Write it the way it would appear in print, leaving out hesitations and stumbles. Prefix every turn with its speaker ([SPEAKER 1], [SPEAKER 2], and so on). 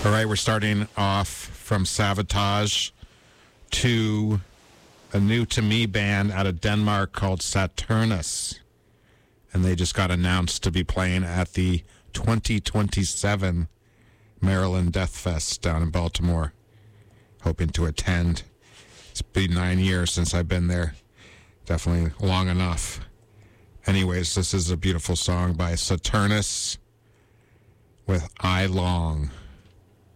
[SPEAKER 1] All right, we're starting off from Savatage to a new to me band out of Denmark called Saturnus. And they just got announced to be playing at the 2027 Maryland Death Fest down in Baltimore. Hoping to attend. It's been 9 years since I've been there. Definitely long enough. Anyways, this is a beautiful song by Saturnus with I Long.